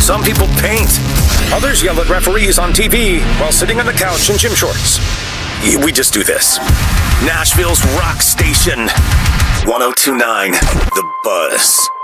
Some people paint. Others yell at referees on TV while sitting on the couch in gym shorts. We just do this. Nashville's rock station. 102.9 The Buzz.